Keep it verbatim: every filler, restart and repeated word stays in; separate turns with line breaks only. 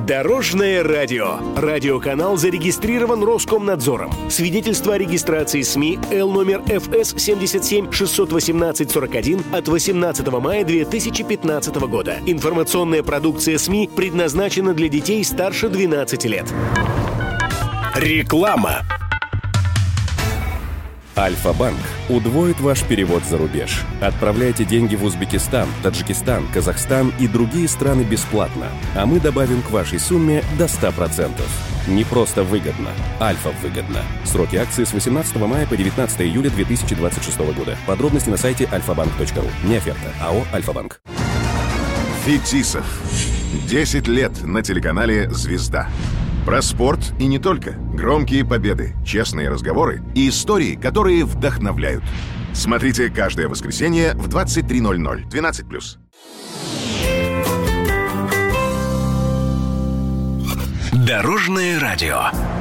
Дорожное радио. Радиоканал зарегистрирован Роскомнадзором. Свидетельство о регистрации СМИ Л номер эф эс семьдесят семь шестьсот восемнадцать сорок один от восемнадцатого мая две тысячи пятнадцатого года. Информационная продукция СМИ предназначена для детей старше двенадцати лет. Реклама.
Альфа-банк удвоит ваш перевод за рубеж. Отправляйте деньги в Узбекистан, Таджикистан, Казахстан и другие страны бесплатно, а мы добавим к вашей сумме до ста процентов. Не просто выгодно, альфа-выгодно. Сроки акции с восемнадцатого мая по девятнадцатого июля две тысячи двадцать шестого года. Подробности на сайте альфа банк точка ру. Не оферта. АО «Альфа-банк».
Фетисов. десять лет на телеканале «Звезда». Про спорт и не только. Громкие победы, честные разговоры и истории, которые вдохновляют. Смотрите каждое воскресенье в двадцать три ноль ноль. двенадцать плюс.
Дорожное радио.